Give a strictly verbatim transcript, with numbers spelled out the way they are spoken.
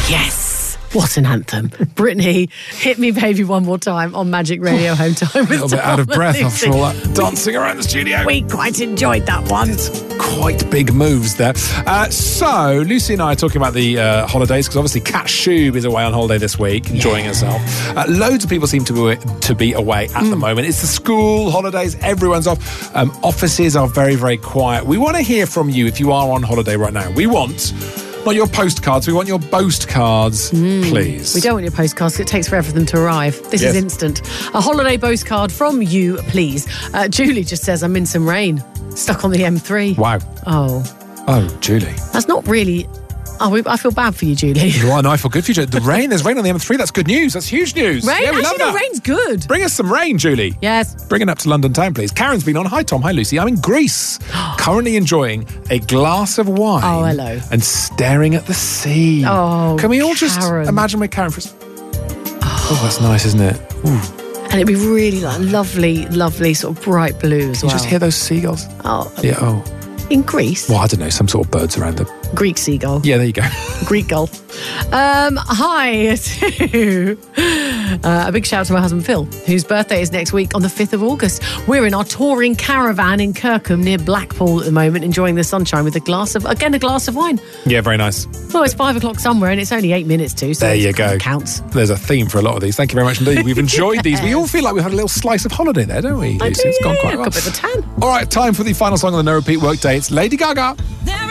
Yes. What an anthem. Brittany, hit me baby one more time on Magic Radio Home Time. A little bit out of breath after all that dancing around the studio. We quite enjoyed that one. It's quite big moves there. Uh, so, Lucy and I are talking about the uh, holidays, because obviously Kat Shube is away on holiday this week, enjoying yeah. herself. Uh, loads of people seem to be, to be away at mm. the moment. It's the school holidays, everyone's off. Um, offices are very, very quiet. We want to hear from you if you are on holiday right now. We want... not your postcards, we want your boast cards, mm. please. We don't want your postcards, it takes forever for them to arrive. This yes. is instant. A holiday boast card from you, please. Uh, Julie just says, I'm in some rain, stuck on the M three. Wow. Oh. Oh, Julie. That's not really... Oh, I feel bad for you, Julie. Well, no, I feel good for you. The rain, there's rain on the M three. That's good news. That's huge news. Rain? Yeah, we Actually, love that. no, rain's good. Bring us some rain, Julie. Yes. Bring it up to London town, please. Karen's been on. Hi, Tom. Hi, Lucy. I'm in Greece, currently enjoying a glass of wine. Oh, hello. And staring at the sea. Oh, Can we all Karen. just imagine we're Karen for... Oh, oh that's nice, isn't it? Ooh. And it'd be really like lovely, lovely sort of bright blue as you well. You just hear those seagulls? Oh. Yeah, oh. In Greece? Well, I don't know, some sort of birds around them. Greek seagull. Yeah, there you go. Greek gull. Um, hi to uh, a big shout out to my husband Phil, whose birthday is next week on the fifth of August. We're in our touring caravan in Kirkham near Blackpool at the moment, enjoying the sunshine with a glass of, again, a glass of wine. Yeah, very nice. Well, it's five o'clock somewhere and it's only eight minutes to, so there you go. Counts. There's a theme for a lot of these. Thank you very much indeed. We've enjoyed these. We all feel like we've had a little slice of holiday there, don't we, I Lucy? do, It's gone yeah, quite well. Got a bit of a tan. All right, time for the final song on the No Repeat Workday. It's Lady Gaga. There